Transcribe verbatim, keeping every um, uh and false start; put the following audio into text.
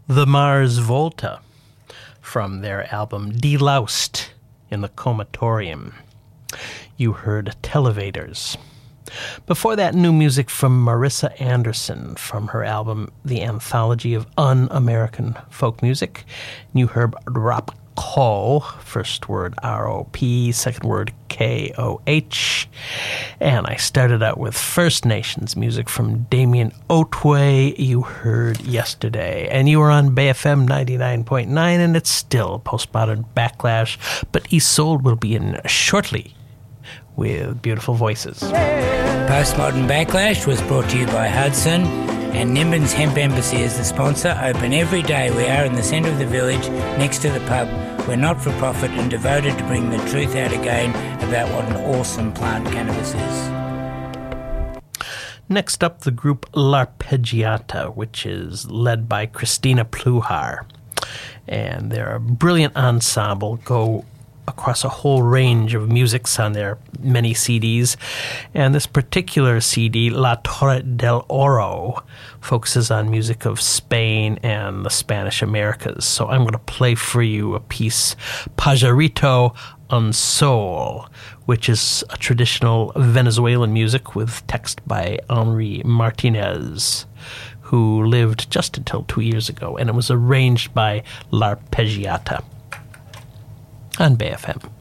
The Mars Volta from their album Deloused in the Comatorium. You heard Televators. Before that, new music from Marissa Anderson from her album The Anthology of Un-American Folk Music. You heard Rop Ko, first word R O P, second word K O H. And I started out with First Nations music from Damien Otway. You heard Yesterday. And you were on Bay F M ninety-nine point nine, and it's still Postmodern Backlash. But Isolde will be in shortly with beautiful voices. Postmodern Backlash was brought to you by Hudson, and Nimbin's Hemp Embassy is the sponsor. Open every day. We are in the centre of the village, next to the pub. We're not-for-profit and devoted to bringing the truth out again about what an awesome plant cannabis is. Next up, the group L'Arpeggiata, which is led by Christina Pluhar. And they're a brilliant ensemble, go across a whole range of musics on their many C Ds. And this particular C D, La Torre del Oro, focuses on music of Spain and the Spanish Americas. So I'm going to play for you a piece, Pajarito un Sol, which is a traditional Venezuelan music with text by Henri Martinez, who lived just until two years ago, and it was arranged by L'Arpeggiata on Bay F M.